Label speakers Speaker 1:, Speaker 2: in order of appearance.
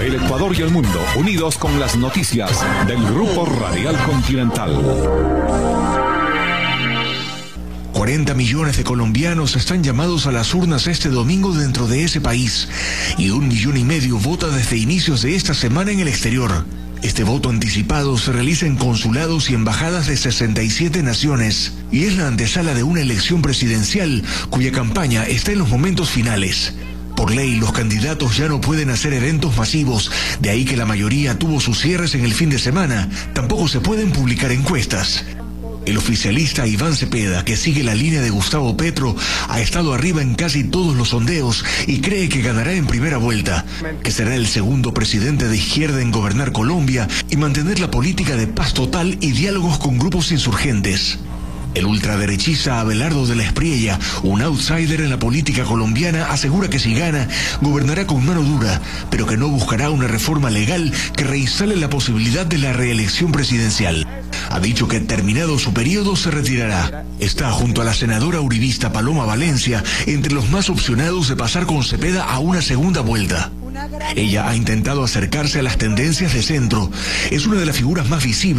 Speaker 1: El Ecuador y el mundo unidos con las noticias del Grupo Radial Continental.
Speaker 2: 40 millones de colombianos están llamados a las urnas este domingo dentro de ese país y 1,5 millones vota desde inicios de esta semana en el exterior. Este voto anticipado se realiza en consulados y embajadas de 67 naciones y es la antesala de una elección presidencial cuya campaña está en los momentos finales. Por ley, los candidatos ya no pueden hacer eventos masivos, de ahí que la mayoría tuvo sus cierres en el fin de semana. Tampoco se pueden publicar encuestas. El oficialista Iván Cepeda, que sigue la línea de Gustavo Petro, ha estado arriba en casi todos los sondeos y cree que ganará en primera vuelta, que será el segundo presidente de izquierda en gobernar Colombia y mantener la política de paz total y diálogos con grupos insurgentes. El ultraderechista Abelardo de la Espriella, un outsider en la política colombiana, asegura que si gana, gobernará con mano dura, pero que no buscará una reforma legal que reinstale la posibilidad de la reelección presidencial. Ha dicho que terminado su periodo se retirará. Está junto a la senadora uribista Paloma Valencia entre los más opcionados de pasar con Cepeda a una segunda vuelta. Ella ha intentado acercarse a las tendencias de centro. Es una de las figuras más visibles